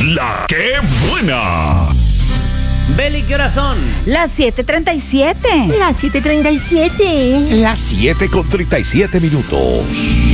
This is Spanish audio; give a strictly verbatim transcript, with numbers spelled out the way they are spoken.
La que buena. Beli, ¿qué horas son? Las siete treinta y siete. Las siete treinta y siete. Las siete con treinta y siete minutos.